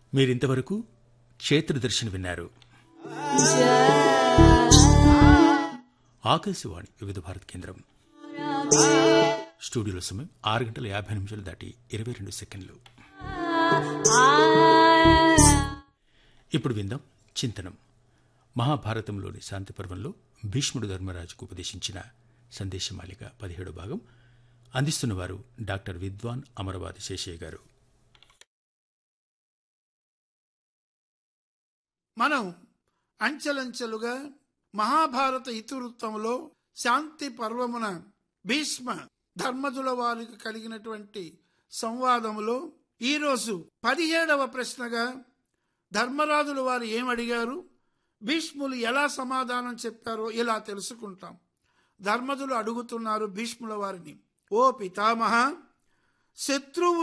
మీరింతవరకు క్షేత్రదర్శిని విన్నారు. ఆకాశవాణి వివిధ భారత కేంద్రం. స్టూడియోలో సమయం 6:50 దాటి 22 సెకండ్లు. ఇప్పుడు విందాం చింతనం. మహాభారతంలోని శాంతి పర్వంలో భీష్ముడు ధర్మరాజుకు ఉపదేశించిన సందేశమాలిక 17వ భాగం. అందిస్తున్నవారు డాక్టర్ విద్వాన్ అమరవాది శేషయ్య గారు. మనం అంచెలంచెలుగా మహాభారత ఇతివృత్తంలో శాంతి పర్వమున భీష్మ ధర్మజుల వారికి కలిగినటువంటి సంవాదములో ఈరోజు 17వ ప్రశ్నగా ధర్మరాజుల వారు ఏమడిగారు, భీష్ములు ఎలా సమాధానం చెప్పారో ఇలా తెలుసుకుంటాం. ధర్మజులు అడుగుతున్నారు భీష్ముల వారిని, ఓ పితామహ, శత్రువు